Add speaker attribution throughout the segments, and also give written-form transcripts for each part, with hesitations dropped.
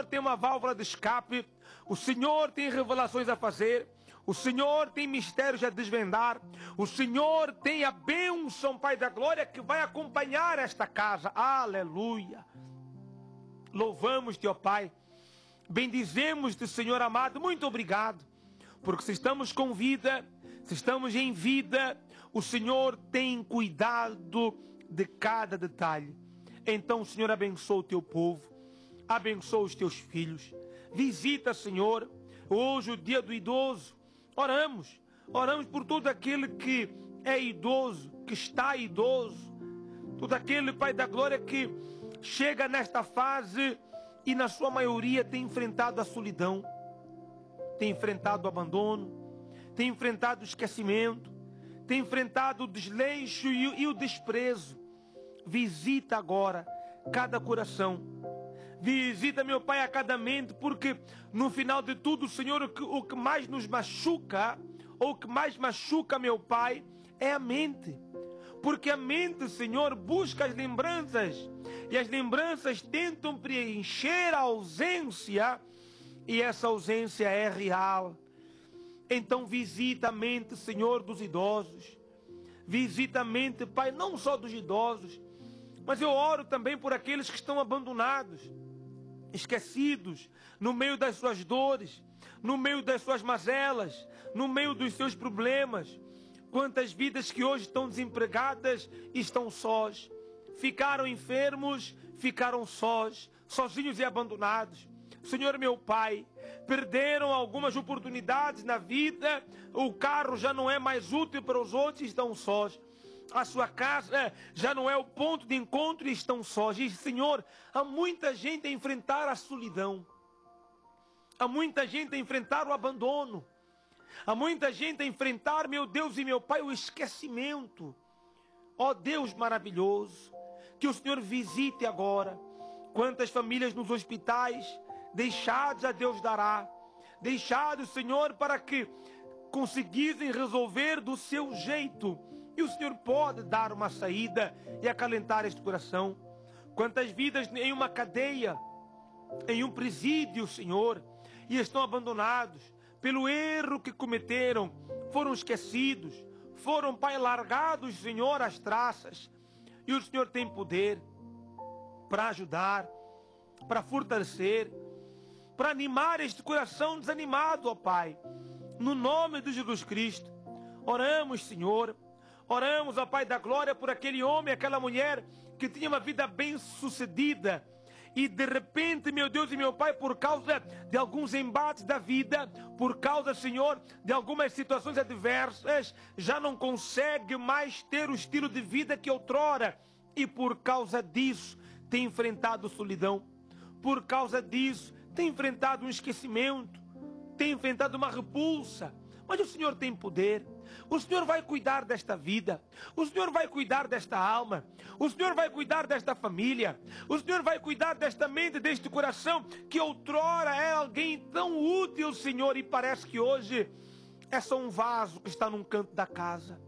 Speaker 1: tem uma válvula de escape, o Senhor tem revelações a fazer, o Senhor tem mistérios a desvendar, o Senhor tem a bênção, Pai da glória, que vai acompanhar esta casa. Aleluia! Louvamos-te, ó Pai, bendizemos-te, Senhor amado, muito obrigado, porque se estamos com vida, se estamos em vida, o Senhor tem cuidado de cada detalhe. Então, Senhor, abençoa o teu povo, abençoa os teus filhos, visita, Senhor, hoje o dia do idoso. Oramos por todo aquele que é idoso, que está idoso, todo aquele, Pai da glória, que chega nesta fase e na sua maioria tem enfrentado a solidão, tem enfrentado o abandono, tem enfrentado o esquecimento, tem enfrentado o desleixo e o desprezo. Visita agora cada coração, visita, meu Pai, a cada mente, porque no final de tudo, Senhor, o que mais nos machuca, ou o que mais machuca, meu Pai, é a mente. Porque a mente, Senhor, busca as lembranças, e as lembranças tentam preencher a ausência, e essa ausência é real. Então visita a mente, Senhor, dos idosos, visita a mente, Pai, não só dos idosos, mas eu oro também por aqueles que estão abandonados, esquecidos, no meio das suas dores, no meio das suas mazelas, no meio dos seus problemas. Quantas vidas que hoje estão desempregadas e estão sós, ficaram enfermos, ficaram sós, sozinhos e abandonados. Senhor meu Pai, perderam algumas oportunidades na vida, o carro já não é mais útil para os outros e estão sós. A sua casa já não é o ponto de encontro e estão sós. E, Senhor, há muita gente a enfrentar a solidão, há muita gente a enfrentar o abandono, há muita gente a enfrentar, meu Deus e meu Pai, o esquecimento. Ó Deus maravilhoso, que o Senhor visite agora. Quantas famílias nos hospitais, deixados a Deus dará, deixados, Senhor, para que conseguissem resolver do seu jeito. E o Senhor pode dar uma saída e acalentar este coração. Quantas vidas em uma cadeia, em um presídio, Senhor, e estão abandonados pelo erro que cometeram, foram esquecidos, foram, Pai, largados, Senhor, às traças. E o Senhor tem poder para ajudar, para fortalecer, para animar este coração desanimado, ó Pai. No nome de Jesus Cristo, oramos, Senhor. Oramos, ó Pai da glória, por aquele homem, aquela mulher que tinha uma vida bem sucedida e de repente, meu Deus e meu Pai, por causa de alguns embates da vida, por causa, Senhor, de algumas situações adversas, já não consegue mais ter o estilo de vida que outrora, e por causa disso tem enfrentado solidão, por causa disso tem enfrentado um esquecimento, tem enfrentado uma repulsa. Mas o Senhor tem poder, o Senhor vai cuidar desta vida, o Senhor vai cuidar desta alma, o Senhor vai cuidar desta família, o Senhor vai cuidar desta mente, deste coração, que outrora é alguém tão útil, Senhor, e parece que hoje é só um vaso que está num canto da casa.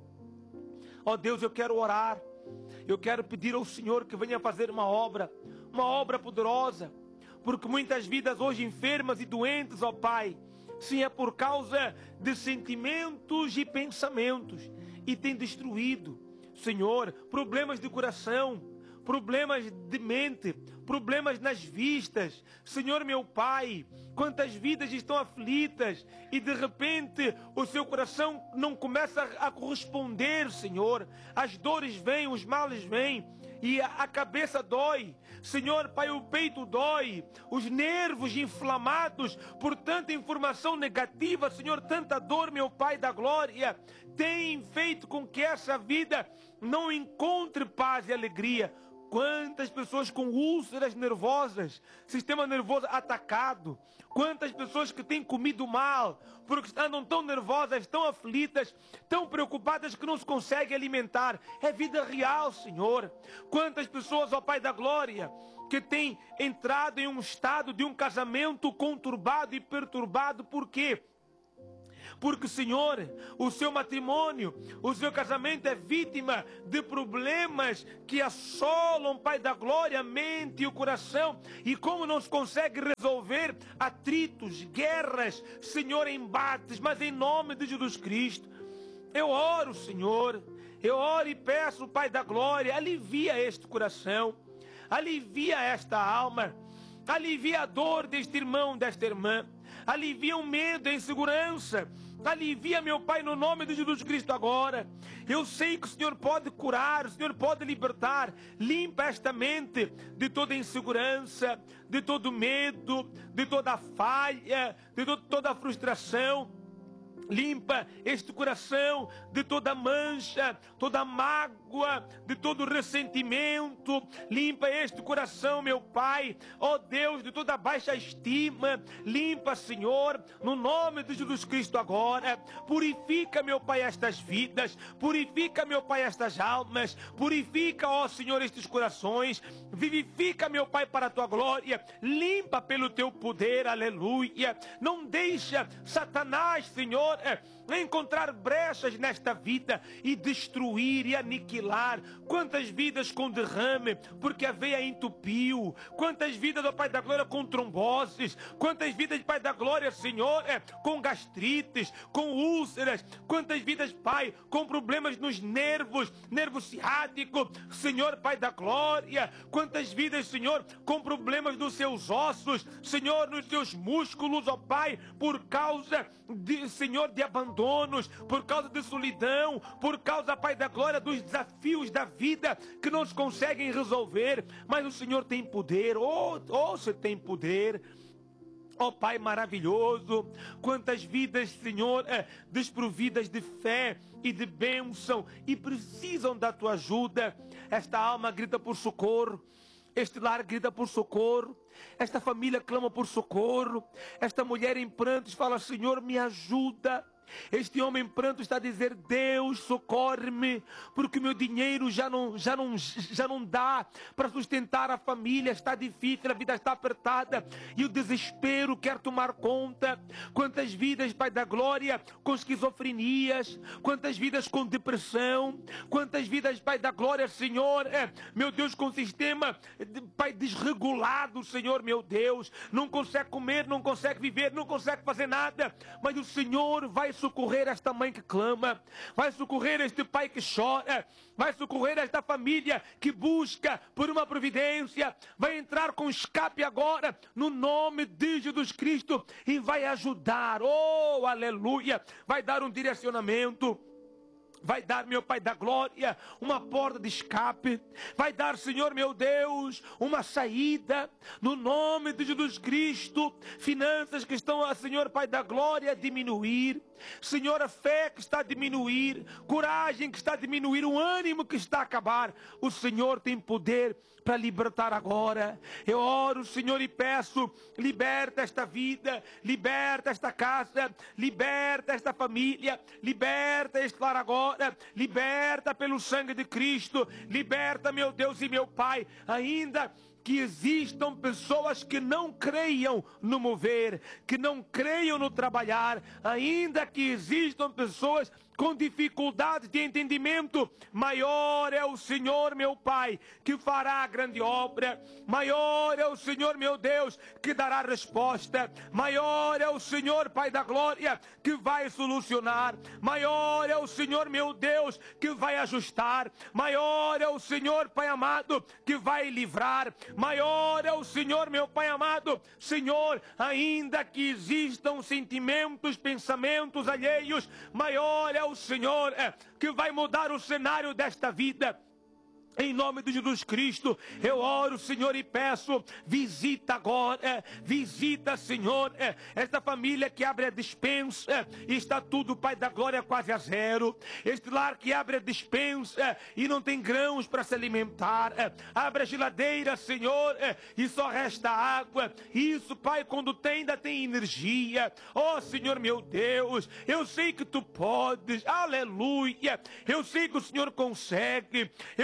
Speaker 1: Ó Deus, eu quero orar, eu quero pedir ao Senhor que venha fazer uma obra poderosa, porque muitas vidas hoje enfermas e doentes, ó Pai, sim, é por causa de sentimentos e pensamentos, e tem destruído, Senhor, problemas de coração, problemas de mente, problemas nas vistas. Senhor meu Pai, quantas vidas estão aflitas e de repente o seu coração não começa a corresponder, Senhor. As dores vêm, os males vêm e a cabeça dói, Senhor Pai, o peito dói, os nervos inflamados por tanta informação negativa, Senhor, tanta dor, meu Pai da glória, tem feito com que essa vida não encontre paz e alegria. Quantas pessoas com úlceras nervosas, sistema nervoso atacado, quantas pessoas que têm comido mal, porque andam tão nervosas, tão aflitas, tão preocupadas que não se conseguem alimentar. É vida real, Senhor. Quantas pessoas, ó Pai da glória, que têm entrado em um estado de um casamento conturbado e perturbado, por quê? porque, Senhor, o seu matrimônio, o seu casamento é vítima de problemas que assolam, Pai da glória, a mente e o coração, e como não se consegue resolver atritos, guerras, Senhor, embates, mas em nome de Jesus Cristo, eu oro, Senhor, eu oro e peço, Pai da glória, alivia este coração, alivia esta alma, alivia a dor deste irmão, desta irmã, alivia o medo, a insegurança, alivia, meu Pai, no nome de Jesus Cristo agora. Eu sei que o Senhor pode curar, o Senhor pode libertar. Limpa esta mente de toda insegurança, de todo medo, de toda falha, de toda frustração. Limpa este coração de toda mancha, toda mágoa, de todo ressentimento. Limpa este coração, meu Pai, ó Deus, de toda baixa estima. Limpa, Senhor, no nome de Jesus Cristo agora. Purifica, meu Pai, estas vidas. Purifica, meu Pai, estas almas. Purifica, ó Senhor, estes corações. Vivifica, meu Pai, para a Tua glória. Limpa pelo Teu poder, aleluia. Não deixa Satanás, Senhor, encontrar brechas nesta vida e destruir e aniquilar. Quantas vidas com derrame porque a veia entupiu, quantas vidas, ó Pai da glória, com tromboses, quantas vidas, Pai da glória, Senhor, com gastrites, com úlceras, quantas vidas, Pai, com problemas nos nervos, nervo ciático, Senhor, Pai da glória, quantas vidas, Senhor, com problemas nos seus ossos, Senhor, nos seus músculos, ó Pai, por causa de, Senhor, de abandonos, por causa de solidão, por causa, Pai da glória, dos desafios da vida que não se conseguem resolver, mas o Senhor tem poder. Você tem poder. Ó Pai maravilhoso, quantas vidas, Senhor, desprovidas de fé e de bênção e precisam da Tua ajuda. Esta alma grita por socorro. Este lar grita por socorro. Esta família clama por socorro. Esta mulher em prantos fala: Senhor, me ajuda. Este homem em pranto está a dizer: Deus, socorre-me, porque o meu dinheiro já não dá para sustentar a família, está difícil, a vida está apertada e o desespero quer tomar conta. Quantas vidas, Pai da glória, com esquizofrenias, quantas vidas com depressão, quantas vidas, Pai da glória, Senhor, meu Deus, com sistema, Pai, desregulado, Senhor, meu Deus, não consegue comer, não consegue viver, não consegue fazer nada, mas o Senhor vai socorrer esta mãe que clama, vai socorrer este pai que chora, vai socorrer esta família que busca por uma providência, vai entrar com escape agora, no nome de Jesus Cristo, e vai ajudar, oh, aleluia, vai dar um direcionamento, vai dar, meu Pai da glória, uma porta de escape, vai dar, Senhor, meu Deus, uma saída, no nome de Jesus Cristo. Finanças que estão, Senhor, Pai da glória, a diminuir, Senhor, a fé que está a diminuir, coragem que está a diminuir, o ânimo que está a acabar. O Senhor tem poder para libertar agora. Eu oro, Senhor, e peço: liberta esta vida, liberta esta casa, liberta esta família, liberta este lar agora, liberta pelo sangue de Cristo, liberta, meu Deus e meu Pai, ainda que existam pessoas que não creiam no mover, que não creiam no trabalhar, ainda que existam pessoas com dificuldades de entendimento, maior é o Senhor, meu Pai, que fará a grande obra, maior é o Senhor, meu Deus, que dará resposta, maior é o Senhor, Pai da glória, que vai solucionar, maior é o Senhor, meu Deus, que vai ajustar, maior é o Senhor, Pai amado, que vai livrar, maior é o Senhor, meu Pai amado. Senhor, ainda que existam sentimentos, pensamentos alheios, maior é o Senhor que vai mudar o cenário desta vida. Em nome de Jesus Cristo, eu oro, Senhor, e peço: visita agora, visita, Senhor, esta família que abre a despensa e está tudo, Pai da glória, quase a zero. Este lar que abre a despensa e não tem grãos para se alimentar. Abre a geladeira, Senhor, e só resta água. Isso, Pai, quando tem, ainda tem energia. Oh, Senhor, meu Deus, eu sei que Tu podes, aleluia. Eu sei que o Senhor consegue. Eu sei,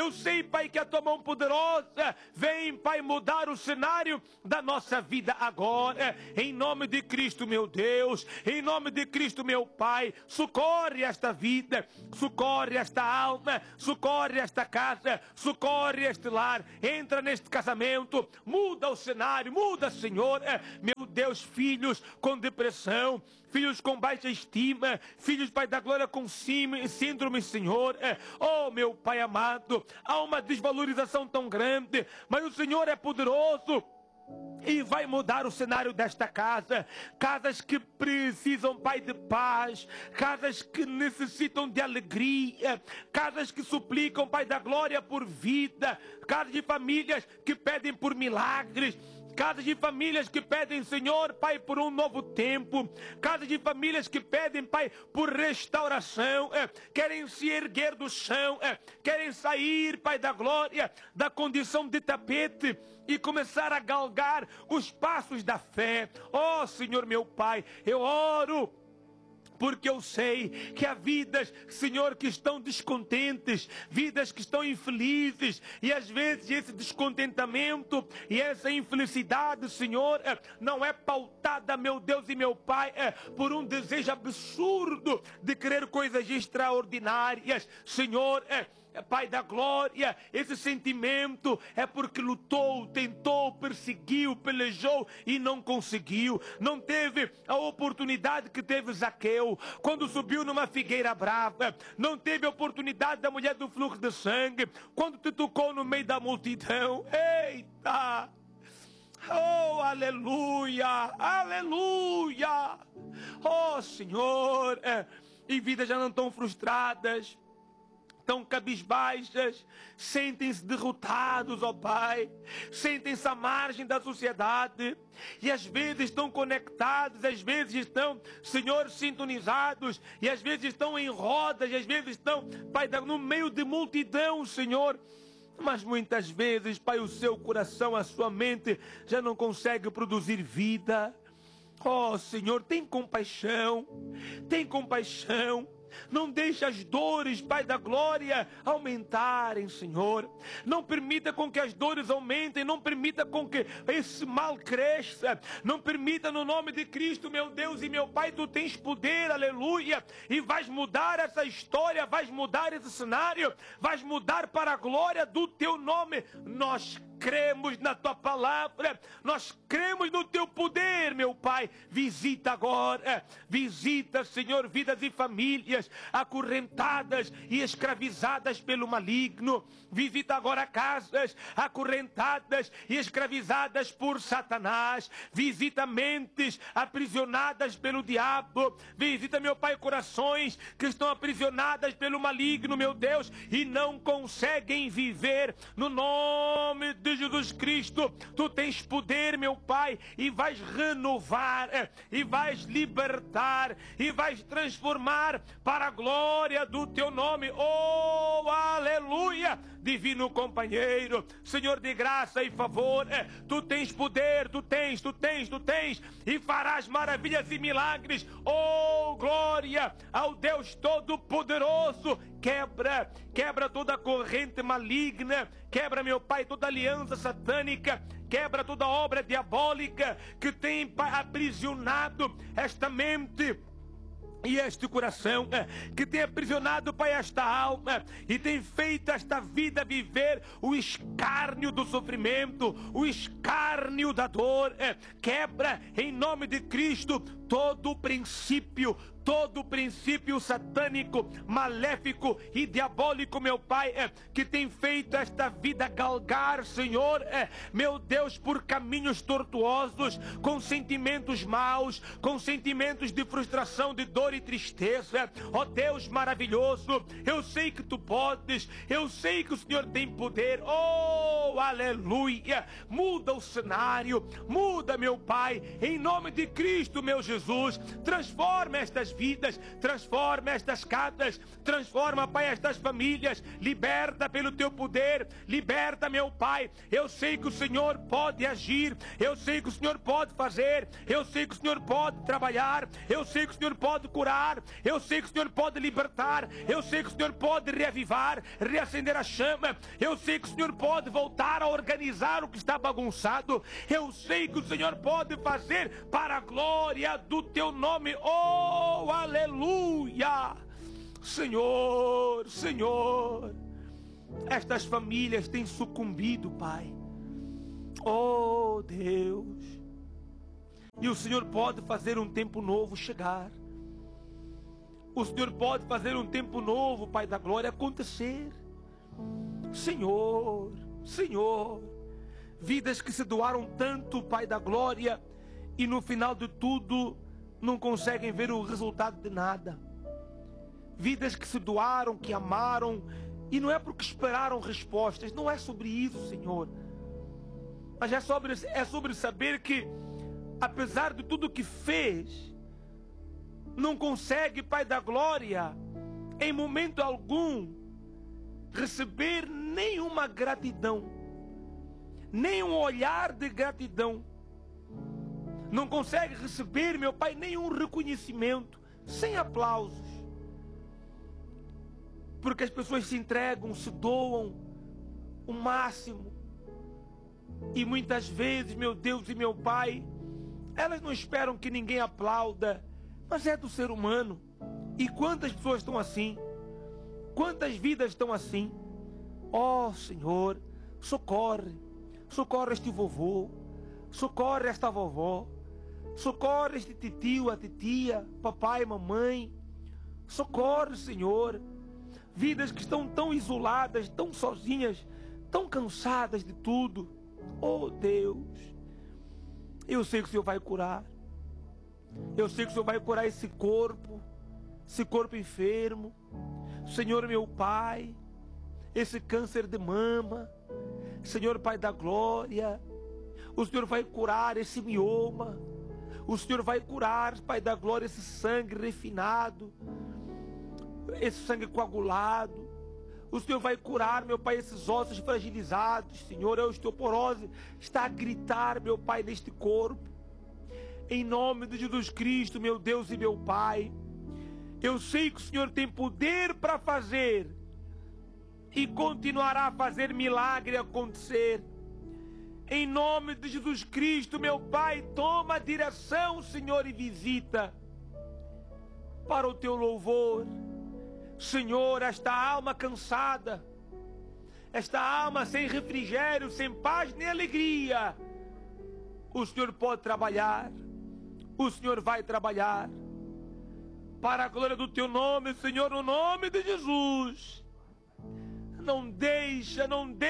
Speaker 1: Pai, que a tua mão poderosa vem, Pai, mudar o cenário da nossa vida agora. Em nome de Cristo, meu Deus, em nome de Cristo, meu Pai, socorre esta vida, socorre esta alma, socorre esta casa, socorre este lar. Entra neste casamento, muda o cenário, muda, Senhor, meu Deus, filhos com depressão, filhos com baixa estima, filhos, Pai da glória, com síndrome, Senhor. Oh, meu Pai amado, há uma desvalorização tão grande, mas o Senhor é poderoso e vai mudar o cenário desta casa. Casas que precisam, Pai, de paz, casas que necessitam de alegria, casas que suplicam, Pai da glória, por vida, casas de famílias que pedem por milagres, casas de famílias que pedem, Senhor, Pai, por um novo tempo, casas de famílias que pedem, Pai, por restauração, querem se erguer do chão, querem sair, Pai da glória, da condição de tapete e começar a galgar os passos da fé. Oh, Senhor, meu Pai, eu oro, porque eu sei que há vidas, Senhor, que estão descontentes, vidas que estão infelizes, e às vezes esse descontentamento e essa infelicidade, Senhor, não é pautada, meu Deus e meu Pai, por um desejo absurdo de querer coisas extraordinárias, Senhor, Pai da glória, esse sentimento é porque lutou, tentou, perseguiu, pelejou e não conseguiu. Não teve a oportunidade que teve Zaqueu quando subiu numa figueira brava. Não teve a oportunidade da mulher do fluxo de sangue quando te tocou no meio da multidão. Eita! Oh, aleluia! Aleluia! Oh, Senhor! E vidas já não estão frustradas, estão cabisbaixas, sentem-se derrotados, ó Pai, sentem-se à margem da sociedade, e às vezes estão conectados, às vezes estão, Senhor, sintonizados, e às vezes estão em rodas, e às vezes estão, Pai, no meio de multidão, Senhor, mas muitas vezes, Pai, o seu coração, a sua mente já não consegue produzir vida. Oh, Senhor, tem compaixão, tem compaixão. Não deixe as dores, Pai da glória, aumentarem, Senhor. Não permita com que as dores aumentem. Não permita com que esse mal cresça. Não permita, no nome de Cristo, meu Deus e meu Pai. Tu tens poder, aleluia. E vais mudar essa história, vais mudar esse cenário, vais mudar para a glória do teu nome. Nós cremos na tua palavra, nós cremos no teu poder, meu Pai. Visita agora, visita, Senhor, vidas e famílias acorrentadas e escravizadas pelo maligno. Visita agora casas acorrentadas e escravizadas por Satanás. Visita mentes aprisionadas pelo diabo. Visita, meu Pai, corações que estão aprisionadas pelo maligno, meu Deus, e não conseguem viver. No nome de Jesus Cristo, tu tens poder, meu Pai, e vais renovar, e vais libertar, e vais transformar para a glória do teu nome. Oh, aleluia! Divino companheiro, Senhor de graça e favor, tu tens poder, tu tens, e farás maravilhas e milagres. Oh, glória ao Deus Todo-Poderoso. Quebra toda corrente maligna, quebra, meu Pai, toda aliança satânica, quebra toda obra diabólica que tem, Pai, aprisionado esta mente e este coração, que tem aprisionado, Pai, esta alma, e tem feito esta vida viver o escárnio do sofrimento, o escárnio da dor. Quebra em nome de Cristo todo o princípio satânico, maléfico e diabólico, meu Pai, que tem feito esta vida galgar, Senhor, meu Deus, por caminhos tortuosos, com sentimentos maus, com sentimentos de frustração, de dor e tristeza. Ó Deus maravilhoso, eu sei que tu podes, eu sei que o Senhor tem poder. Oh, aleluia! Muda o cenário, muda, meu Pai, em nome de Cristo, meu Jesus. Transforma estas vidas, transforma estas casas, transforma, Pai, estas famílias. Liberta pelo teu poder, liberta, meu Pai. Eu sei que o Senhor pode agir, eu sei que o Senhor pode fazer, eu sei que o Senhor pode trabalhar, eu sei que o Senhor pode curar. curar, eu sei que o Senhor pode libertar, eu sei que o Senhor pode reavivar, reacender a chama, eu sei que o Senhor pode voltar a organizar o que está bagunçado, eu sei que o Senhor pode fazer para a glória do teu nome. Oh, aleluia! Senhor, Senhor, estas famílias têm sucumbido, Pai. Oh, Deus. E o Senhor pode fazer um tempo novo chegar. O Senhor pode fazer um tempo novo, Pai da glória, acontecer. Senhor, Senhor, vidas que se doaram tanto, Pai da glória, e no final de tudo não conseguem ver o resultado de nada. Vidas que se doaram, que amaram, e não é porque esperaram respostas, não é sobre isso, Senhor. Mas é sobre saber que, apesar de tudo que fez, não consegue, Pai da glória, em momento algum, receber nenhuma gratidão, nem um olhar de gratidão. Não consegue receber, meu Pai, nenhum reconhecimento, sem aplausos. Porque as pessoas se entregam, se doam o máximo. E muitas vezes, meu Deus e meu Pai, elas não esperam que ninguém aplauda, mas é do ser humano. E quantas pessoas estão assim? Quantas vidas estão assim? Oh, Senhor, socorre. Socorre este vovô. Socorre esta vovó. Socorre este titio, a titia, papai, mamãe. Socorre, Senhor. Vidas que estão tão isoladas, tão sozinhas, tão cansadas de tudo. Oh, Deus. Eu sei que o Senhor vai curar. Eu sei que o Senhor vai curar esse corpo enfermo. Senhor, meu Pai, esse câncer de mama. Senhor, Pai da glória, o Senhor vai curar esse mioma. O Senhor vai curar, Pai da glória, esse sangue refinado, esse sangue coagulado. O Senhor vai curar, meu Pai, esses ossos fragilizados. Senhor, a osteoporose está a gritar, meu Pai, neste corpo. Em nome de Jesus Cristo, meu Deus e meu Pai, eu sei que o Senhor tem poder para fazer e continuará a fazer milagre acontecer. Em nome de Jesus Cristo, meu Pai, toma a direção, Senhor, e visita para o teu louvor. Senhor, esta alma cansada, esta alma sem refrigério, sem paz nem alegria, o Senhor pode trabalhar, o Senhor vai trabalhar, para a glória do teu nome, Senhor, no nome de Jesus. Não deixa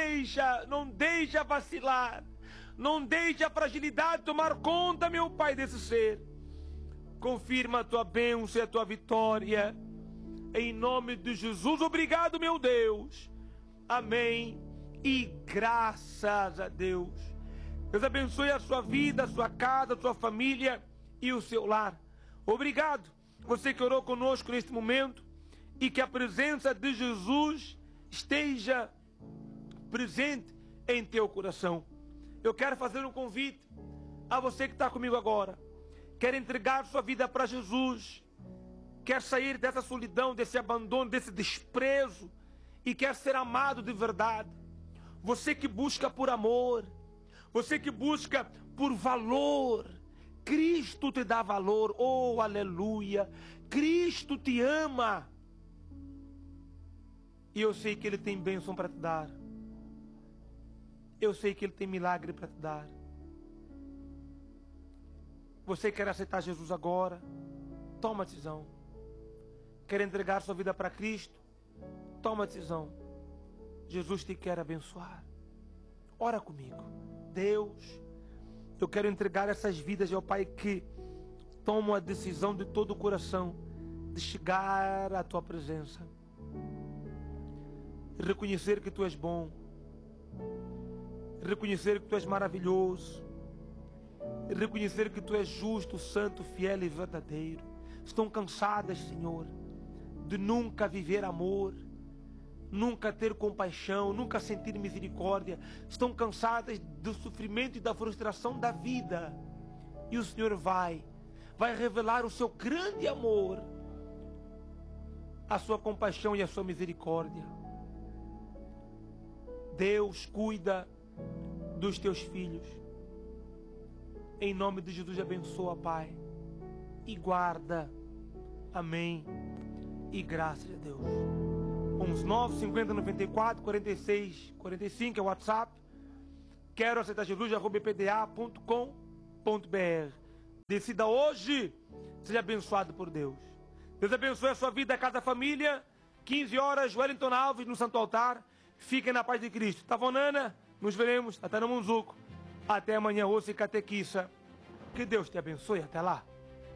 Speaker 1: vacilar, não deixa a fragilidade tomar conta, meu Pai, desse ser. Confirma a tua bênção e a tua vitória. Em nome de Jesus, obrigado, meu Deus. Amém. E graças a Deus. Deus abençoe a sua vida, a sua casa, a sua família e o seu lar. Obrigado, você que orou conosco neste momento, e que a presença de Jesus esteja presente em teu coração. Eu quero fazer um convite a você que está comigo agora. Quer entregar sua vida para Jesus, quer sair dessa solidão, desse abandono, desse desprezo, e quer ser amado de verdade. Você que busca por amor, você que busca por valor, Cristo te dá valor. Oh, aleluia. Cristo te ama. E eu sei que Ele tem bênção para te dar. Eu sei que Ele tem milagre para te dar. Você quer aceitar Jesus agora? Toma a decisão. Quer entregar sua vida para Cristo? Toma a decisão. Jesus te quer abençoar. Ora comigo. Deus, eu quero entregar essas vidas ao Pai que tomam a decisão de todo o coração de chegar à tua presença. Reconhecer que tu és bom, reconhecer que tu és maravilhoso, reconhecer que tu és justo, santo, fiel e verdadeiro. Estão cansadas, Senhor, de nunca viver amor, nunca ter compaixão, nunca sentir misericórdia. Estão cansadas do sofrimento e da frustração da vida. E o Senhor vai revelar o seu grande amor, a sua compaixão e a sua misericórdia. Deus cuida dos teus filhos. Em nome de Jesus, abençoa, Pai, e guarda. Amém. E graças a Deus. 11 50 94 46 45 é o WhatsApp. Quero aceitar Jesus, @pda.com.br. Decida hoje, seja abençoado por Deus. Deus abençoe a sua vida, a casa, a família. 15 horas, Wellington Alves no Santo Altar. Fiquem na paz de Cristo. Tavanana, nos veremos até no Munzuco. Até amanhã, ouça e catequiça. Que Deus te abençoe. Até lá.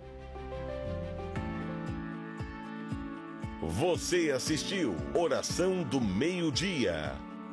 Speaker 2: Você assistiu Oração do Meio-Dia.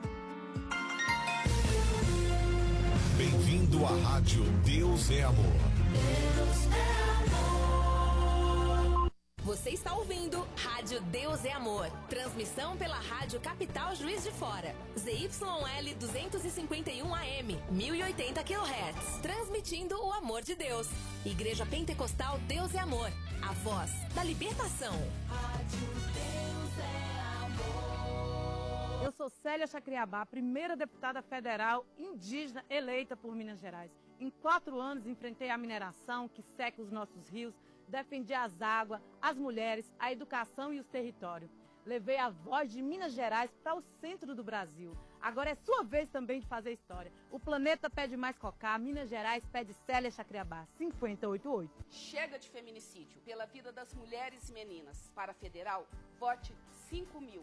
Speaker 2: Bem-vindo à Rádio Deus é Amor.
Speaker 3: Deus é amor.
Speaker 4: Você está ouvindo Rádio Deus é Amor. Transmissão pela Rádio Capital Juiz de Fora. ZYL 251 AM, 1080 kHz. Transmitindo o amor de Deus. Igreja Pentecostal Deus é Amor. A voz da libertação.
Speaker 3: Rádio Deus é amor.
Speaker 5: Eu sou Célia Chacriabá, primeira deputada federal indígena eleita por Minas Gerais. Em 4 anos enfrentei a mineração que seca os nossos rios, defendi as águas, as mulheres, a educação e os territórios. Levei a voz de Minas Gerais para o centro do Brasil. Agora é sua vez também de fazer história. O planeta pede mais Cocá, Minas Gerais pede Célia Chacriabá, 5088.
Speaker 6: Chega de feminicídio. Pela vida das mulheres e meninas. Para a federal, vote 5.000.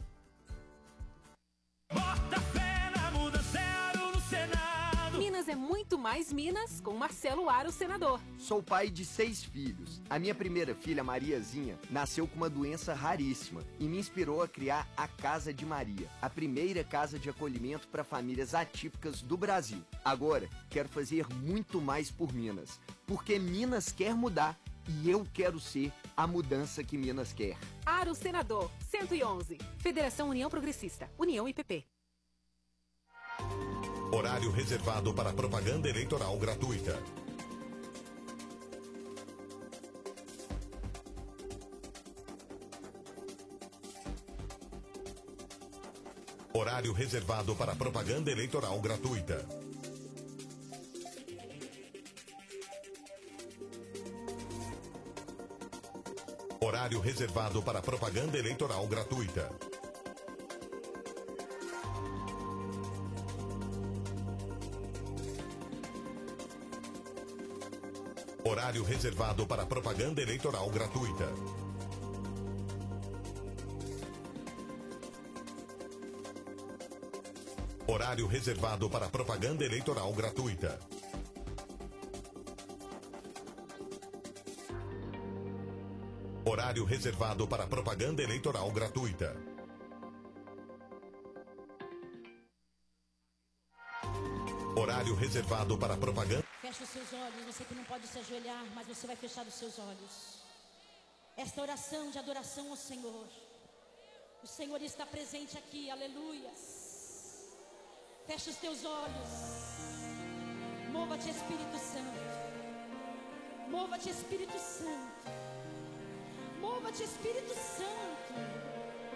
Speaker 7: Bota fé na mudança, Aro no Senado.
Speaker 4: Minas é muito mais Minas com Marcelo Aro, senador.
Speaker 8: Sou pai de 6 filhos. A minha primeira filha, Mariazinha, nasceu com uma doença raríssima e me inspirou a criar a Casa de Maria, a primeira casa de acolhimento para famílias atípicas do Brasil. Agora, quero fazer muito mais por Minas, porque Minas quer mudar e eu quero ser a mudança que Minas quer.
Speaker 4: Aro, senador, 111. Federação União Progressista, União IPP.
Speaker 2: Horário reservado para propaganda eleitoral gratuita. Horário reservado para propaganda eleitoral gratuita. Horário reservado para propaganda eleitoral gratuita. Horário reservado para propaganda eleitoral gratuita. Horário reservado para propaganda eleitoral gratuita. Horário reservado para propaganda eleitoral gratuita. Horário reservado para propaganda.
Speaker 9: Feche os seus olhos, você que não pode se ajoelhar, mas você vai fechar os seus olhos. Esta oração de adoração ao Senhor. O Senhor está presente aqui, aleluias. Feche os teus olhos. Mova-te, Espírito Santo. Mova-te, Espírito Santo. Mova-te, Espírito Santo.